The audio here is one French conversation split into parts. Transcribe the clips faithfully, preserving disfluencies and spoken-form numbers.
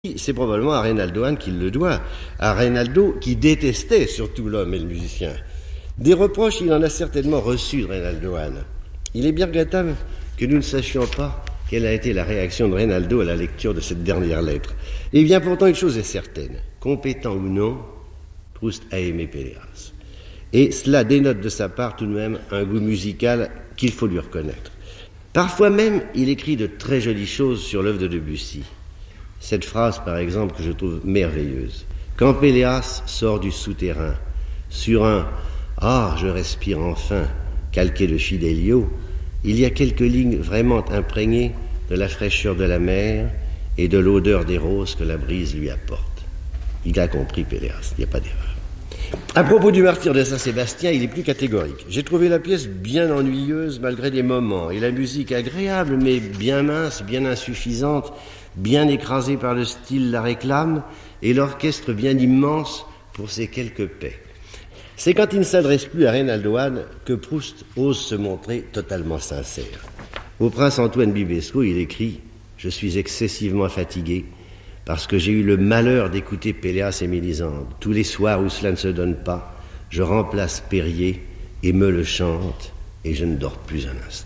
C'est probablement à Reynaldo Hahn qu'il le doit, à Reynaldo qui détestait surtout l'homme et le musicien. Des reproches, il en a certainement reçu de Reynaldo Hahn. Il est bien regrettable que nous ne sachions pas quelle a été la réaction de Reynaldo à la lecture de cette dernière lettre. Et bien pourtant, une chose est certaine, compétent ou non, Proust a aimé Péléas. Et cela dénote de sa part tout de même un goût musical qu'il faut lui reconnaître. Parfois même, il écrit de très jolies choses sur l'œuvre de Debussy. Cette phrase, par exemple, que je trouve merveilleuse. Quand Péléas sort du souterrain, sur un « Ah, je respire enfin » calqué de Fidelio, il y a quelques lignes vraiment imprégnées de la fraîcheur de la mer et de l'odeur des roses que la brise lui apporte. Il a compris Péléas, il n'y a pas d'erreur. À propos du martyre de Saint-Sébastien, il est plus catégorique. J'ai trouvé la pièce bien ennuyeuse malgré des moments, et la musique agréable, mais bien mince, bien insuffisante, bien écrasée par le style la réclame, et l'orchestre bien immense pour ses quelques paix. C'est quand il ne s'adresse plus à Reynaldo Hahn que Proust ose se montrer totalement sincère. Au prince Antoine Bibesco, il écrit « Je suis excessivement fatigué parce que j'ai eu le malheur d'écouter Péléas et Mélisande. Tous les soirs où cela ne se donne pas, je remplace Périer et me le chante et je ne dors plus un instant. »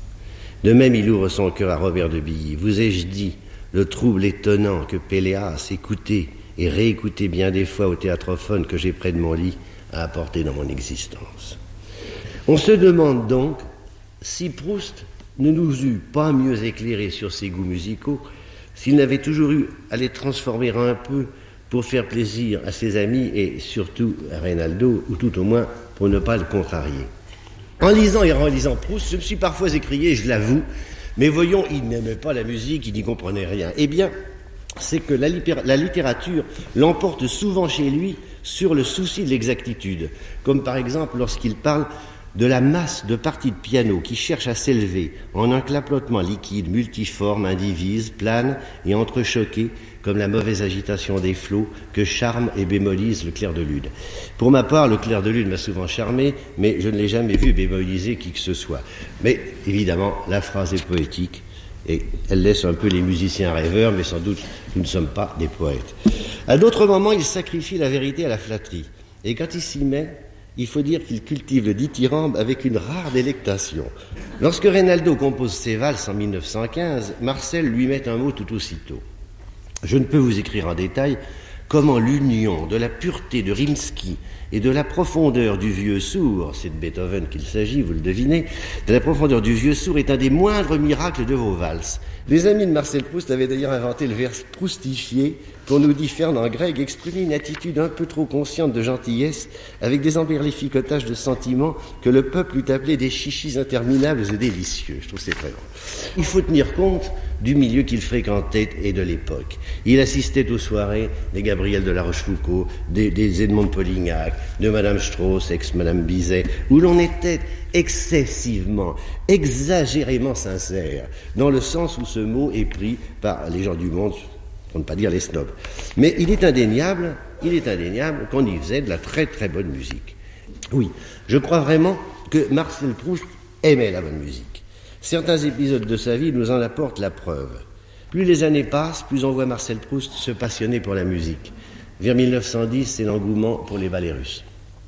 De même, il ouvre son cœur à Robert de Billy. « Vous ai-je dit le trouble étonnant que Péléas, écouté et réécouté bien des fois au théâtrophone que j'ai près de mon lit, a apporté dans mon existence. » On se demande donc si Proust ne nous eût pas mieux éclairés sur ses goûts musicaux, s'il n'avait toujours eu à les transformer un peu pour faire plaisir à ses amis et surtout à Reynaldo, ou tout au moins pour ne pas le contrarier. En lisant et en relisant Proust, je me suis parfois écrié, je l'avoue, mais voyons, il n'aimait pas la musique, il n'y comprenait rien. Eh bien, c'est que la, littér- la littérature l'emporte souvent chez lui sur le souci de l'exactitude, comme par exemple lorsqu'il parle de la masse de parties de piano qui cherchent à s'élever en un clapotement liquide, multiforme, indivise, plane et entrechoqué, comme la mauvaise agitation des flots que charme et bémolise le clair de lune. Pour ma part, le clair de lune m'a souvent charmé, mais je ne l'ai jamais vu bémoliser qui que ce soit. Mais évidemment, la phrase est poétique, et elle laisse un peu les musiciens rêveurs, mais sans doute nous ne sommes pas des poètes. À d'autres moments, il sacrifie la vérité à la flatterie. Et quand il s'y met, il faut dire qu'il cultive le dithyrambe avec une rare délectation. Lorsque Reynaldo compose ses valses en mille neuf cent quinze, Marcel lui met un mot tout aussitôt. Je ne peux vous écrire en détail comment l'union de la pureté de Rimsky et de la profondeur du vieux sourd, c'est de Beethoven qu'il s'agit, vous le devinez, de la profondeur du vieux sourd est un des moindres miracles de vos valses. Les amis de Marcel Proust avaient d'ailleurs inventé le vers proustifié pour nous dit Fernand Gregg exprimer une attitude un peu trop consciente de gentillesse avec des emberlificotages de sentiments que le peuple eût appelé des chichis interminables et délicieux. Je trouve que c'est très drôle. Il faut tenir compte du milieu qu'il fréquentait et de l'époque. Il assistait aux soirées des Gabriel de la Rochefoucauld, des, des Edmond de Polignac, de Madame Strauss, ex-Madame Bizet, où l'on était excessivement, exagérément sincère, dans le sens où ce mot est pris par les gens du monde, pour ne pas dire les snobs. Mais il est indéniable, il est indéniable qu'on y faisait de la très très bonne musique. Oui, je crois vraiment que Marcel Proust aimait la bonne musique. Certains épisodes de sa vie nous en apportent la preuve. Plus les années passent, plus on voit Marcel Proust se passionner pour la musique. Vers mille neuf cent dix, c'est l'engouement pour les ballets russes.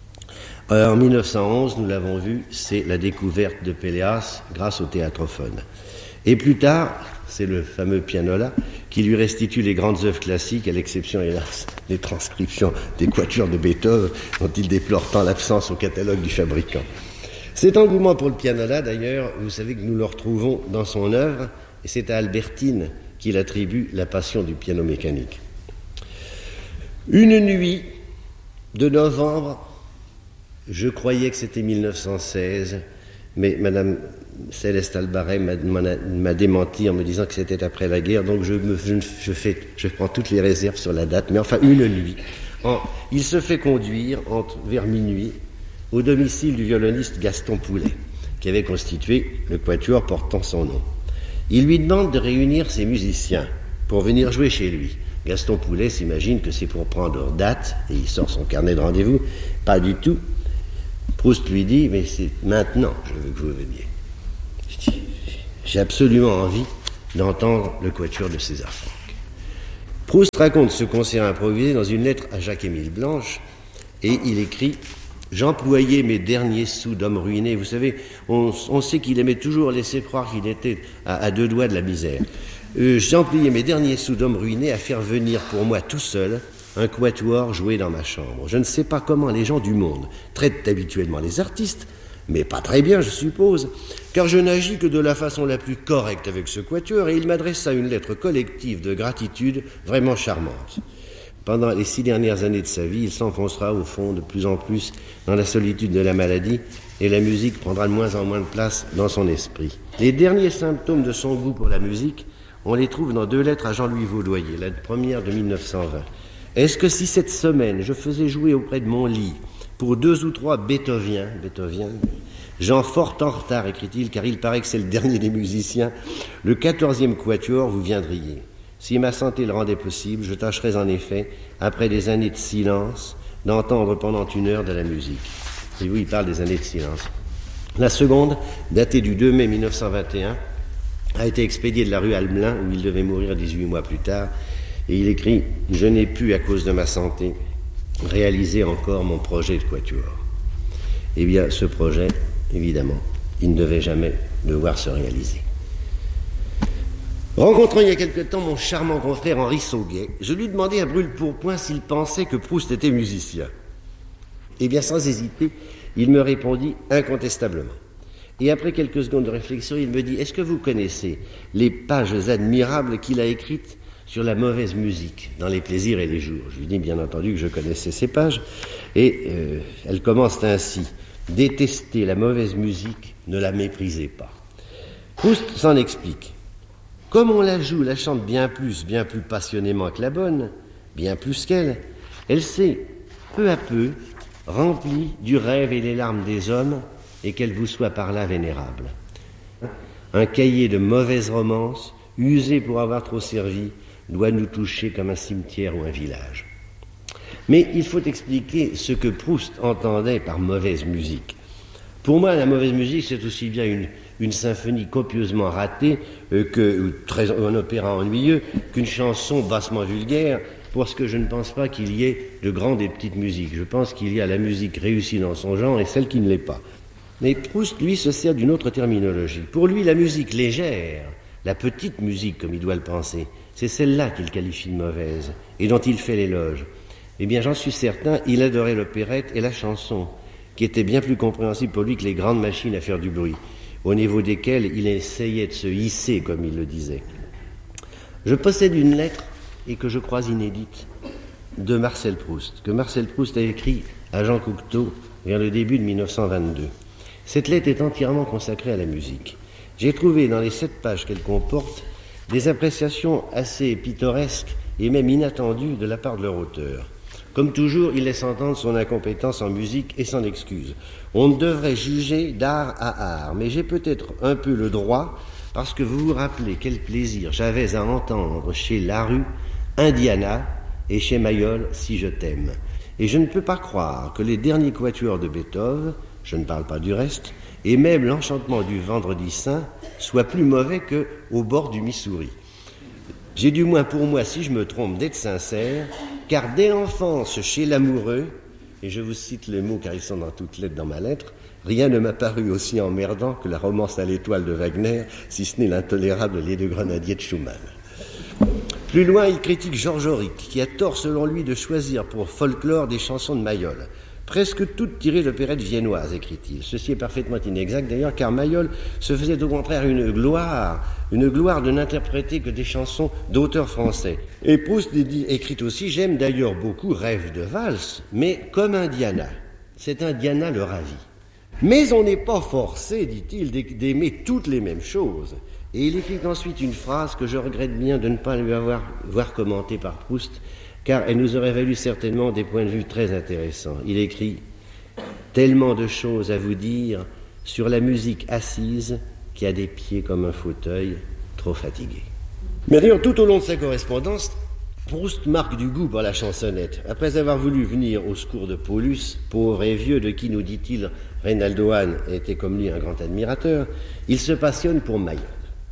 Euh, en mille neuf cent onze, nous l'avons vu, c'est la découverte de Péléas grâce au théâtrophone. Et plus tard, c'est le fameux pianola qui lui restitue les grandes œuvres classiques, à l'exception, hélas, des transcriptions des quatuors de Beethoven, dont il déplore tant l'absence au catalogue du fabricant. Cet engouement pour le pianola, d'ailleurs, vous savez que nous le retrouvons dans son œuvre, et c'est à Albertine qu'il attribue la passion du piano mécanique. Une nuit de novembre, je croyais que c'était mille neuf cent seize, mais Madame Céleste Albaret m'a, m'a démenti en me disant que c'était après la guerre, donc je, me, je, je, fais, je prends toutes les réserves sur la date, mais enfin une nuit. En, il se fait conduire entre, vers minuit au domicile du violoniste Gaston Poulet, qui avait constitué le quatuor portant son nom. Il lui demande de réunir ses musiciens pour venir jouer chez lui. Gaston Poulet s'imagine que c'est pour prendre date, et il sort son carnet de rendez-vous. Pas du tout. Proust lui dit, mais c'est maintenant que je veux que vous veniez. J'ai absolument envie d'entendre le quatuor de César Franck. Proust raconte ce concert improvisé dans une lettre à Jacques-Émile Blanche, et il écrit « J'employais mes derniers sous d'homme ruiné ». Vous savez, on, on sait qu'il aimait toujours laisser croire qu'il était à, à deux doigts de la misère. Euh, J'employais mes derniers sous d'homme ruiné à faire venir pour moi tout seul un quatuor joué dans ma chambre. Je ne sais pas comment les gens du monde traitent habituellement les artistes, mais pas très bien, je suppose, car je n'agis que de la façon la plus correcte avec ce quatuor, et il m'adressa une lettre collective de gratitude vraiment charmante. Pendant les six dernières années de sa vie, il s'enfoncera au fond de plus en plus dans la solitude de la maladie, et la musique prendra de moins en moins de place dans son esprit. Les derniers symptômes de son goût pour la musique, on les trouve dans deux lettres à Jean-Louis Vaudoyer, la première de mille neuf cent vingt. Est-ce que si cette semaine je faisais jouer auprès de mon lit pour deux ou trois Beethoviens, Beethoviens, gens fort en retard, écrit-il, car il paraît que c'est le dernier des musiciens, le quatorzième quatuor, vous viendriez. Si ma santé le rendait possible, je tâcherais en effet, après des années de silence, d'entendre pendant une heure de la musique. Et oui, il parle des années de silence. La seconde, datée du deux mai mille neuf cent vingt et un, a été expédiée de la rue Almelin, où il devait mourir dix-huit mois plus tard, et il écrit « Je n'ai pu, à cause de ma santé, réaliser encore mon projet de quatuor ». Eh bien, ce projet, évidemment, il ne devait jamais devoir se réaliser. Rencontrant il y a quelque temps mon charmant confrère Henri Sauguet, je lui demandai à brûle-pourpoint s'il pensait que Proust était musicien. Eh bien, sans hésiter, il me répondit incontestablement. Et après quelques secondes de réflexion, il me dit « Est-ce que vous connaissez les pages admirables qu'il a écrites sur la mauvaise musique dans les plaisirs et les jours ?» Je lui dis bien entendu que je connaissais ces pages, et euh, elles commencent ainsi « Détestez la mauvaise musique, ne la méprisez pas ». Proust s'en explique. Comme on la joue, la chante bien plus, bien plus passionnément que la bonne, bien plus qu'elle, elle s'est, peu à peu, remplie du rêve et des larmes des hommes, et qu'elle vous soit par là vénérable. Un cahier de mauvaises romances, usé pour avoir trop servi, doit nous toucher comme un cimetière ou un village. Mais il faut expliquer ce que Proust entendait par mauvaise musique. Pour moi, la mauvaise musique, c'est aussi bien une, une symphonie copieusement ratée, euh, que, très, un opéra ennuyeux, qu'une chanson bassement vulgaire, parce que je ne pense pas qu'il y ait de grandes et de petites musiques. Je pense qu'il y a la musique réussie dans son genre et celle qui ne l'est pas. Mais Proust, lui, se sert d'une autre terminologie. Pour lui, la musique légère, la petite musique, comme il doit le penser, c'est celle-là qu'il qualifie de mauvaise et dont il fait l'éloge. Eh bien, j'en suis certain, il adorait l'opérette et la chanson, qui étaient bien plus compréhensibles pour lui que les grandes machines à faire du bruit, au niveau desquelles il essayait de se hisser, comme il le disait. Je possède une lettre, et que je crois inédite, de Marcel Proust, que Marcel Proust a écrit à Jean Cocteau vers le début de mille neuf cent vingt-deux. Cette lettre est entièrement consacrée à la musique. J'ai trouvé dans les sept pages qu'elle comporte des appréciations assez pittoresques et même inattendues de la part de leur auteur. Comme toujours, il laisse entendre son incompétence en musique et s'en excuse. On ne devrait juger d'art à art, mais j'ai peut-être un peu le droit, parce que vous vous rappelez quel plaisir j'avais à entendre chez Larue, Indiana, et chez Mayol, Si je t'aime. Et je ne peux pas croire que les derniers quatuors de Beethoven, je ne parle pas du reste, et même l'enchantement du Vendredi Saint, soient plus mauvais que Au bord du Missouri. J'ai du moins pour moi, si je me trompe, d'être sincère, car dès l'enfance, chez l'amoureux, et je vous cite les mots car ils sont dans toutes lettres dans ma lettre, rien ne m'a paru aussi emmerdant que la romance à l'étoile de Wagner, si ce n'est l'intolérable Les Deux Grenadiers de Schumann. Plus loin, il critique Georges Auric, qui a tort selon lui de choisir pour folklore des chansons de Mayol. Presque toutes tirées d'opérettes viennoises, écrit-il. Ceci est parfaitement inexact d'ailleurs, car Mayol se faisait au contraire une gloire, une gloire de n'interpréter que des chansons d'auteurs français. Et Proust écrit aussi, j'aime d'ailleurs beaucoup Rêve de valse, mais comme un Diana. C'est un Diana le ravi. Mais on n'est pas forcé, dit-il, d'aimer toutes les mêmes choses. Et il écrit ensuite une phrase que je regrette bien de ne pas lui avoir voir commentée par Proust, car elle nous aurait valu certainement des points de vue très intéressants. Il écrit « Tellement de choses à vous dire sur la musique assise qui a des pieds comme un fauteuil, trop fatigué. » Mais d'ailleurs, tout au long de sa correspondance, Proust marque du goût pour la chansonnette. Après avoir voulu venir au secours de Paulus, pauvre et vieux de qui, nous dit-il, Reynaldo Hahn était comme lui un grand admirateur, il se passionne pour Mayol.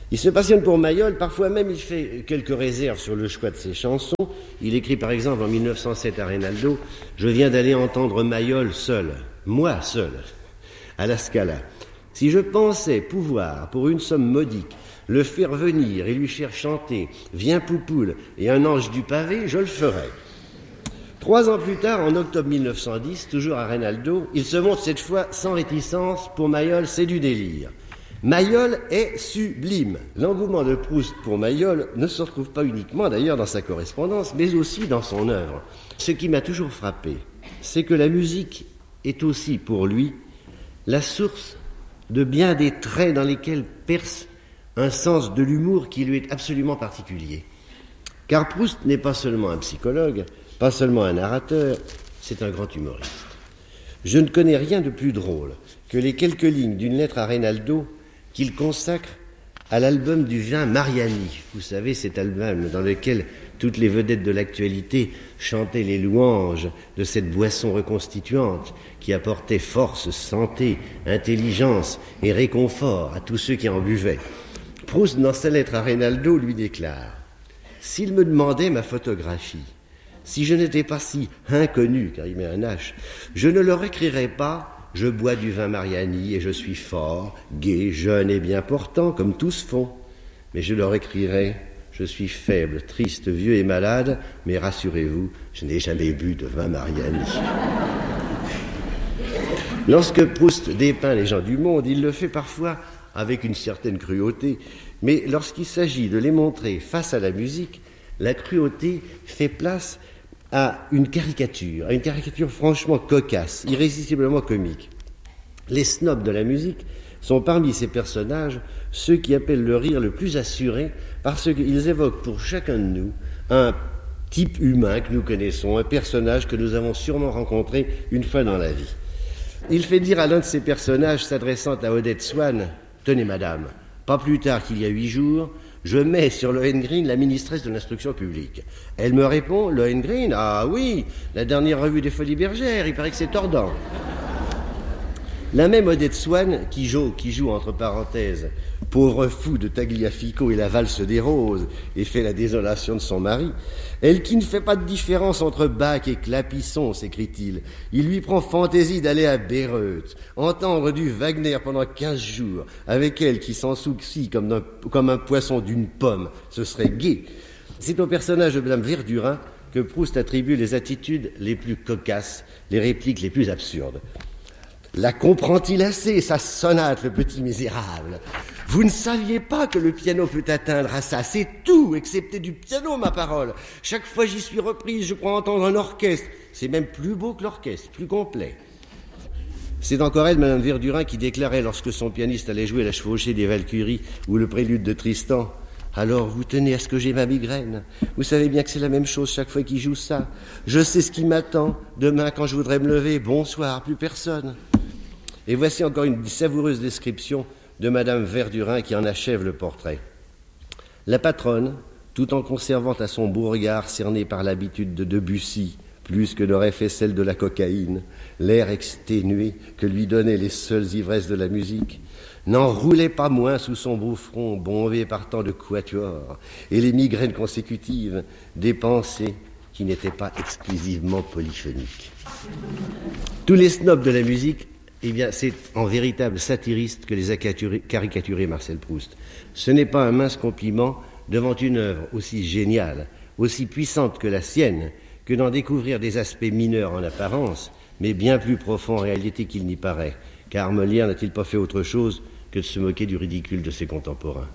Il se passionne pour Mayol, parfois même il fait quelques réserves sur le choix de ses chansons. Il écrit par exemple en mille neuf cent sept à Reynaldo « Je viens d'aller entendre Mayol seul, moi seul, à la Scala. Si je pensais pouvoir, pour une somme modique, le faire venir et lui faire chanter « Viens Poupoule » et « Un ange du pavé », je le ferais. » Trois ans plus tard, en octobre mille neuf cent dix, toujours à Reynaldo, il se montre cette fois sans réticence. Pour Mayol, c'est du délire. Mayol est sublime. L'engouement de Proust pour Mayol ne se retrouve pas uniquement d'ailleurs dans sa correspondance, mais aussi dans son œuvre. Ce qui m'a toujours frappé, c'est que la musique est aussi pour lui la source de bien des traits dans lesquels perce un sens de l'humour qui lui est absolument particulier. Car Proust n'est pas seulement un psychologue, pas seulement un narrateur, c'est un grand humoriste. Je ne connais rien de plus drôle que les quelques lignes d'une lettre à Reynaldo qu'il consacre à l'album du vin Mariani. Vous savez, cet album dans lequel toutes les vedettes de l'actualité chantaient les louanges de cette boisson reconstituante qui apportait force, santé, intelligence et réconfort à tous ceux qui en buvaient. Proust, dans sa lettre à Reynaldo, lui déclare « S'il me demandait ma photographie, si je n'étais pas si inconnu, car il met un H, je ne leur écrirais pas « Je bois du vin Mariani et je suis fort, gai, jeune et bien portant, comme tous font. » Mais je leur écrirais « Je suis faible, triste, vieux et malade, mais rassurez-vous, je n'ai jamais bu de vin Mariani. » Lorsque Proust dépeint les gens du monde, il le fait parfois avec une certaine cruauté, mais lorsqu'il s'agit de les montrer face à la musique, la cruauté fait place à une caricature, à une caricature franchement cocasse, irrésistiblement comique. Les snobs de la musique sont parmi ces personnages ceux qui appellent le rire le plus assuré parce qu'ils évoquent pour chacun de nous un type humain que nous connaissons, un personnage que nous avons sûrement rencontré une fois dans la vie. Il fait dire à l'un de ces personnages, s'adressant à Odette Swann, « Tenez madame, pas plus tard qu'il y a huit jours, je mets sur Lohengrin la ministresse de l'instruction publique. » Elle me répond, « Lohengrin, ah oui, la dernière revue des Folies Bergères, il paraît que c'est tordant. » La même Odette Swann, qui joue, qui joue entre parenthèses, pauvre fou de Tagliafico et la valse des roses, et fait la désolation de son mari, elle qui ne fait pas de différence entre Bach et Clapisson, s'écrie-t-il. Il lui prend fantaisie d'aller à Bayreuth, entendre du Wagner pendant quinze jours, avec elle qui s'en soucie comme, d'un, comme un poisson d'une pomme, ce serait gai. C'est au personnage de Madame Verdurin que Proust attribue les attitudes les plus cocasses, les répliques les plus absurdes. La comprend-il assez, sa sonate, le petit misérable? Vous ne saviez pas que le piano peut atteindre à ça, c'est tout, excepté du piano, ma parole. Chaque fois j'y suis reprise, je crois entendre un orchestre. C'est même plus beau que l'orchestre, plus complet. C'est encore elle, Madame Verdurin, qui déclarait lorsque son pianiste allait jouer la chevauchée des Valkyries ou le prélude de Tristan. Alors vous tenez à ce que j'ai ma migraine. Vous savez bien que c'est la même chose chaque fois qu'il joue ça. Je sais ce qui m'attend. Demain, quand je voudrais me lever, bonsoir, plus personne. Et voici encore une savoureuse description de Madame Verdurin qui en achève le portrait. La patronne, tout en conservant à son beau regard cerné par l'habitude de Debussy, plus que n'aurait fait celle de la cocaïne, l'air exténué que lui donnaient les seules ivresses de la musique, n'en roulait pas moins sous son beau front bombé par tant de quatuors et les migraines consécutives des pensées qui n'étaient pas exclusivement polyphoniques. Tous les snobs de la musique, eh bien, c'est en véritable satiriste que les a caricaturés Marcel Proust. Ce n'est pas un mince compliment devant une œuvre aussi géniale, aussi puissante que la sienne, que d'en découvrir des aspects mineurs en apparence, mais bien plus profonds en réalité qu'il n'y paraît, car Molière n'a-t-il pas fait autre chose que de se moquer du ridicule de ses contemporains.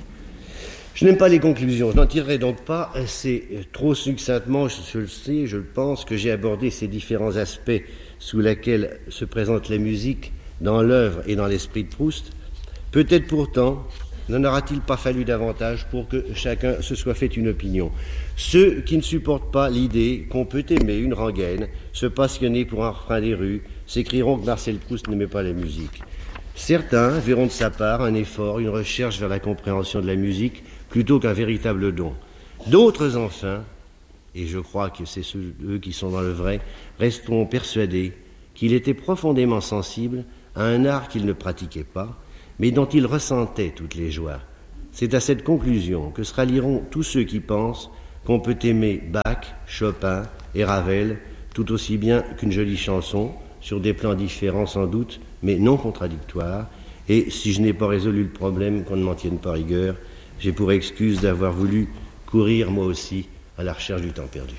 Je n'aime pas les conclusions, je n'en tirerai donc pas assez trop succinctement, je le sais, je le pense, que j'ai abordé ces différents aspects sous lesquels se présente la musique dans l'œuvre et dans l'esprit de Proust. Peut-être pourtant n'en aura-t-il pas fallu davantage pour que chacun se soit fait une opinion. Ceux qui ne supportent pas l'idée qu'on peut aimer une rengaine, se passionner pour un refrain des rues, s'écrieront que Marcel Proust n'aimait pas la musique. Certains verront de sa part un effort, une recherche vers la compréhension de la musique, plutôt qu'un véritable don. D'autres, enfin, et je crois que c'est ceux, eux qui sont dans le vrai, resteront persuadés qu'il était profondément sensible à un art qu'il ne pratiquait pas, mais dont il ressentait toutes les joies. C'est à cette conclusion que se rallieront tous ceux qui pensent qu'on peut aimer Bach, Chopin et Ravel tout aussi bien qu'une jolie chanson, sur des plans différents sans doute, mais non contradictoires, et si je n'ai pas résolu le problème, qu'on ne m'en tienne pas rigueur, j'ai pour excuse d'avoir voulu courir moi aussi à la recherche du temps perdu.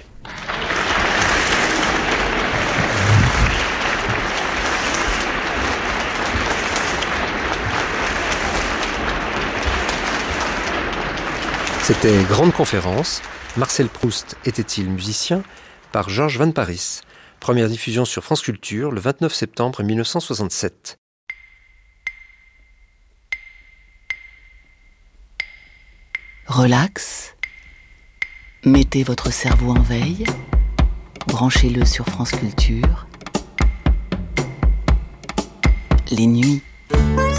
C'était Grande Conférence. Marcel Proust était-il musicien ? Par Georges Van Parijs. Première diffusion sur France Culture le vingt-neuf septembre mille neuf cent soixante-sept. Relax. Mettez votre cerveau en veille. Branchez-le sur France Culture. Les nuits.